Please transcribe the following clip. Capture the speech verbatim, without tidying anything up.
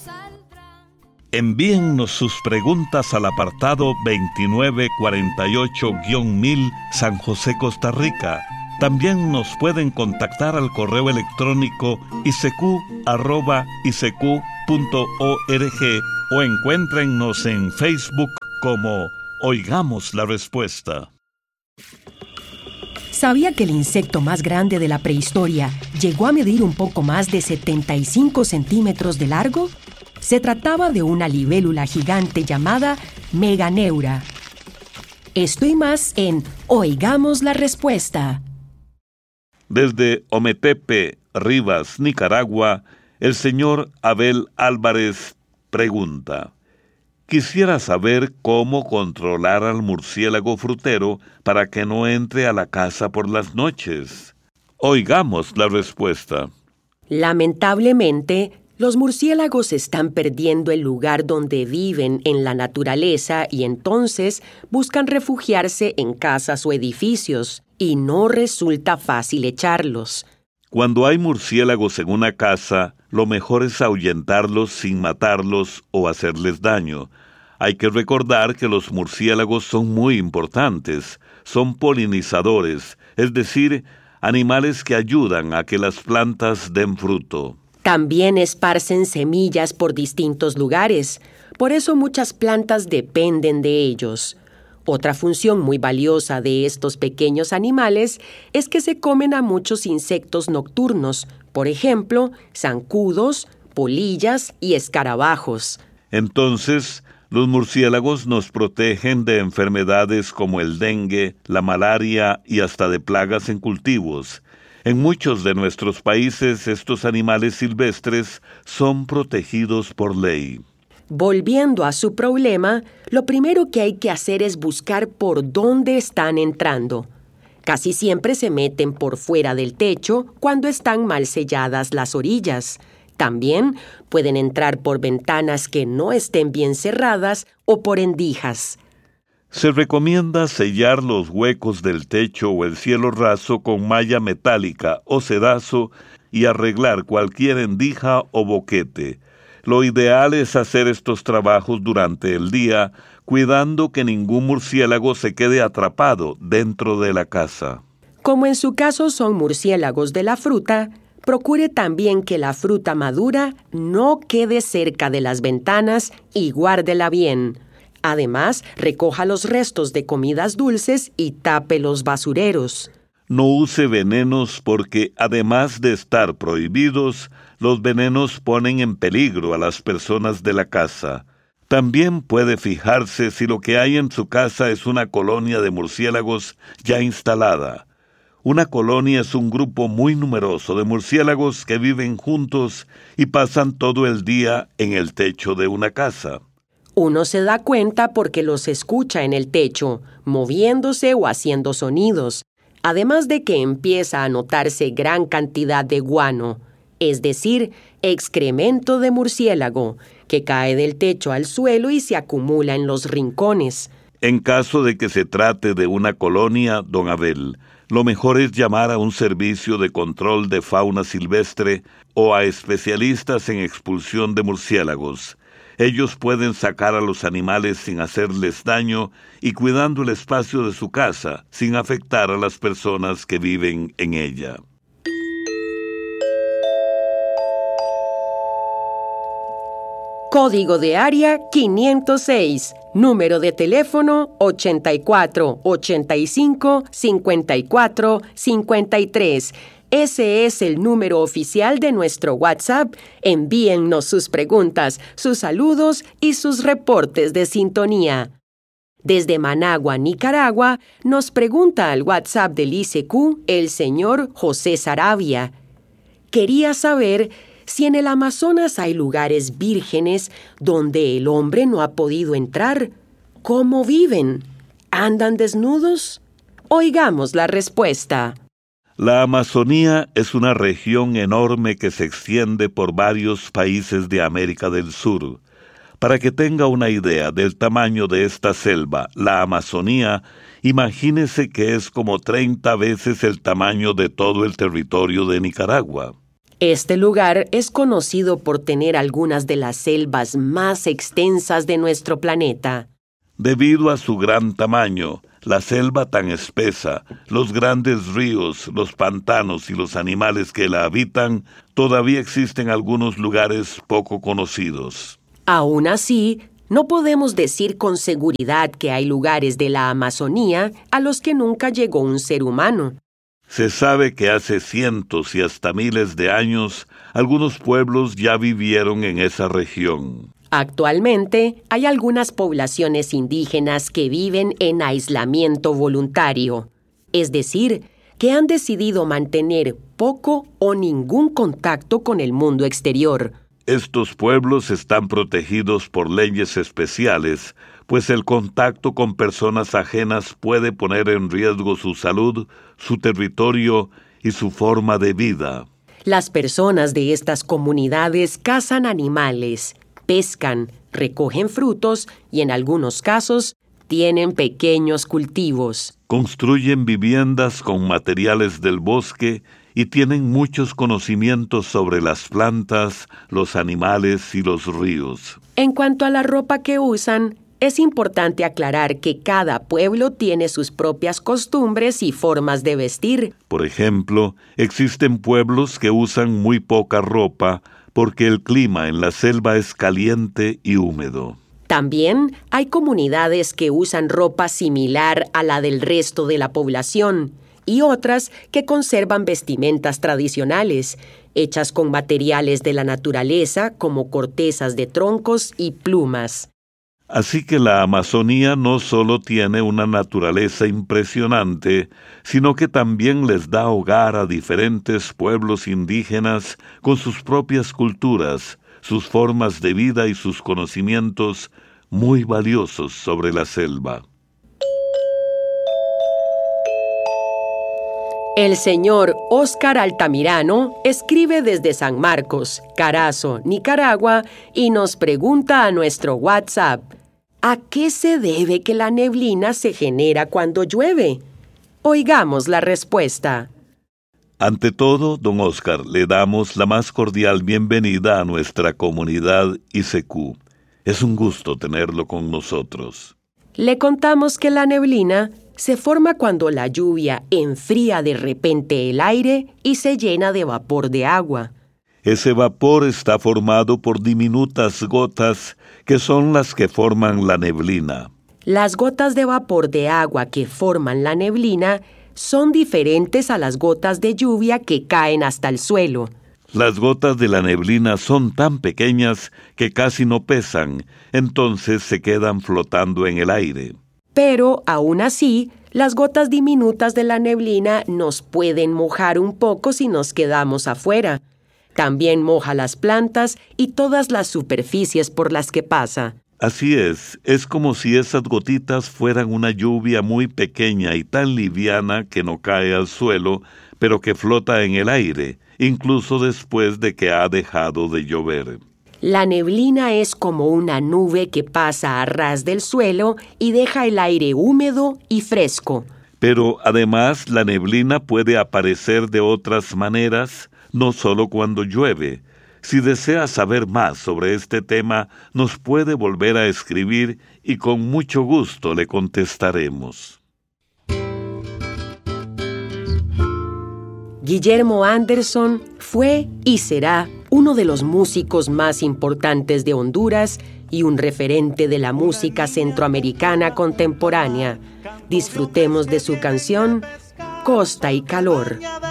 Envíennos sus preguntas al apartado veintinueve cuarenta y ocho mil San José, Costa Rica. También nos pueden contactar al correo electrónico i c q arroba i c q punto org o encuéntrennos en Facebook como Oigamos la Respuesta. ¿Sabía que el insecto más grande de la prehistoria llegó a medir un poco más de setenta y cinco centímetros de largo? Se trataba de una libélula gigante llamada Meganeura. Esto y más en Oigamos la Respuesta. Desde Ometepe, Rivas, Nicaragua, el señor Abel Álvarez pregunta: quisiera saber cómo controlar al murciélago frutero para que no entre a la casa por las noches. Oigamos la respuesta. Lamentablemente, los murciélagos están perdiendo el lugar donde viven en la naturaleza y entonces buscan refugiarse en casas o edificios, y no resulta fácil echarlos. Cuando hay murciélagos en una casa, lo mejor es ahuyentarlos sin matarlos o hacerles daño. Hay que recordar que los murciélagos son muy importantes, son polinizadores, es decir, animales que ayudan a que las plantas den fruto. También esparcen semillas por distintos lugares, por eso muchas plantas dependen de ellos. Otra función muy valiosa de estos pequeños animales es que se comen a muchos insectos nocturnos, por ejemplo, zancudos, polillas y escarabajos. Entonces, los murciélagos nos protegen de enfermedades como el dengue, la malaria y hasta de plagas en cultivos. En muchos de nuestros países, estos animales silvestres son protegidos por ley. Volviendo a su problema, lo primero que hay que hacer es buscar por dónde están entrando. Casi siempre se meten por fuera del techo cuando están mal selladas las orillas. También pueden entrar por ventanas que no estén bien cerradas o por endijas. Se recomienda sellar los huecos del techo o el cielo raso con malla metálica o sedazo y arreglar cualquier endija o boquete. Lo ideal es hacer estos trabajos durante el día, cuidando que ningún murciélago se quede atrapado dentro de la casa. Como en su caso son murciélagos de la fruta, procure también que la fruta madura no quede cerca de las ventanas y guárdela bien. Además, recoja los restos de comidas dulces y tape los basureros. No use venenos porque, además de estar prohibidos, los venenos ponen en peligro a las personas de la casa. También puede fijarse si lo que hay en su casa es una colonia de murciélagos ya instalada. Una colonia es un grupo muy numeroso de murciélagos que viven juntos y pasan todo el día en el techo de una casa. Uno se da cuenta porque los escucha en el techo, moviéndose o haciendo sonidos, además de que empieza a notarse gran cantidad de guano, es decir, excremento de murciélago, que cae del techo al suelo y se acumula en los rincones. En caso de que se trate de una colonia, don Abel, lo mejor es llamar a un servicio de control de fauna silvestre o a especialistas en expulsión de murciélagos. Ellos pueden sacar a los animales sin hacerles daño y cuidando el espacio de su casa, sin afectar a las personas que viven en ella. Código de área quinientos seis, número de teléfono ochenta y cuatro, ochenta y cinco, cincuenta y cuatro, cincuenta y tres. Ese es el número oficial de nuestro WhatsApp. Envíennos sus preguntas, sus saludos y sus reportes de sintonía. Desde Managua, Nicaragua, nos pregunta al WhatsApp del I C Q el señor José Saravia. Quería saber si en el Amazonas hay lugares vírgenes donde el hombre no ha podido entrar. ¿Cómo viven? ¿Andan desnudos? Oigamos la respuesta. La Amazonía es una región enorme que se extiende por varios países de América del Sur. Para que tenga una idea del tamaño de esta selva, la Amazonía, imagínese que es como treinta veces el tamaño de todo el territorio de Nicaragua. Este lugar es conocido por tener algunas de las selvas más extensas de nuestro planeta. Debido a su gran tamaño, la selva tan espesa, los grandes ríos, los pantanos y los animales que la habitan, todavía existen algunos lugares poco conocidos. Aún así, no podemos decir con seguridad que hay lugares de la Amazonía a los que nunca llegó un ser humano. Se sabe que hace cientos y hasta miles de años, algunos pueblos ya vivieron en esa región. Actualmente, hay algunas poblaciones indígenas que viven en aislamiento voluntario, es decir, que han decidido mantener poco o ningún contacto con el mundo exterior. Estos pueblos están protegidos por leyes especiales, pues el contacto con personas ajenas puede poner en riesgo su salud, su territorio y su forma de vida. Las personas de estas comunidades cazan animales, pescan, recogen frutos y en algunos casos tienen pequeños cultivos. Construyen viviendas con materiales del bosque y tienen muchos conocimientos sobre las plantas, los animales y los ríos. En cuanto a la ropa que usan, es importante aclarar que cada pueblo tiene sus propias costumbres y formas de vestir. Por ejemplo, existen pueblos que usan muy poca ropa porque el clima en la selva es caliente y húmedo. También hay comunidades que usan ropa similar a la del resto de la población y otras que conservan vestimentas tradicionales, hechas con materiales de la naturaleza como cortezas de troncos y plumas. Así que la Amazonía no solo tiene una naturaleza impresionante, sino que también les da hogar a diferentes pueblos indígenas con sus propias culturas, sus formas de vida y sus conocimientos muy valiosos sobre la selva. El señor Óscar Altamirano escribe desde San Marcos, Carazo, Nicaragua, y nos pregunta a nuestro WhatsApp: ¿a qué se debe que la neblina se genera cuando llueve? Oigamos la respuesta. Ante todo, don Óscar, le damos la más cordial bienvenida a nuestra comunidad I C Q. Es un gusto tenerlo con nosotros. Le contamos que la neblina se forma cuando la lluvia enfría de repente el aire y se llena de vapor de agua. Ese vapor está formado por diminutas gotas que son las que forman la neblina. Las gotas de vapor de agua que forman la neblina son diferentes a las gotas de lluvia que caen hasta el suelo. Las gotas de la neblina son tan pequeñas que casi no pesan, entonces se quedan flotando en el aire. Pero, aún así, las gotas diminutas de la neblina nos pueden mojar un poco si nos quedamos afuera. También moja las plantas y todas las superficies por las que pasa. Así es, es como si esas gotitas fueran una lluvia muy pequeña y tan liviana que no cae al suelo, pero que flota en el aire, incluso después de que ha dejado de llover. La neblina es como una nube que pasa a ras del suelo y deja el aire húmedo y fresco. Pero además la neblina puede aparecer de otras maneras, no solo cuando llueve. Si desea saber más sobre este tema, nos puede volver a escribir y con mucho gusto le contestaremos. Guillermo Anderson fue y será uno de los músicos más importantes de Honduras y un referente de la música centroamericana contemporánea. Disfrutemos de su canción Costa y Calor.